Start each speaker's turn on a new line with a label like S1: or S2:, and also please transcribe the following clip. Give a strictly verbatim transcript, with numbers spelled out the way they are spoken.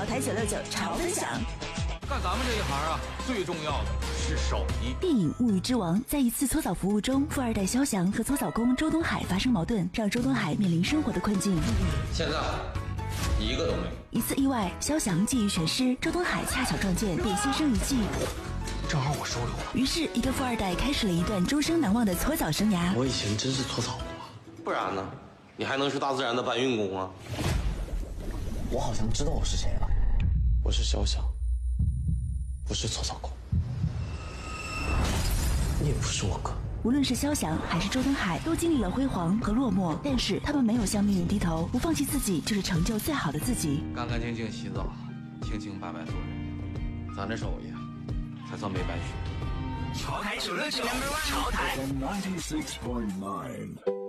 S1: 潮台九六九潮分享。
S2: 干咱们这一行啊，最重要的是手艺。
S1: 电影《物欲之王》在一次搓澡服务中，富二代肖翔和搓澡工周东海发生矛盾，让周东海面临生活的困境。
S3: 现在一个都没有。
S1: 一次意外，肖翔技艺全失，周东海恰巧撞见，便牺牲一计。
S3: 正好我收留了。
S1: 于是，一个富二代开始了一段终生难忘的搓澡生涯。
S3: 我以前真是搓澡过，不然呢？你还能是大自然的搬运工啊？我好像知道我是谁了，我是肖翔，不是搓澡工，你也不是我哥。
S1: 无论是肖翔还是周东海，都经历了辉煌和落寞，但是他们没有向命运低头，不放弃自己，就是成就最好的自己。
S2: 干干净净洗澡，清清白白做人，咱这手艺啊，才算没白学。
S4: 潮台九六九，潮台。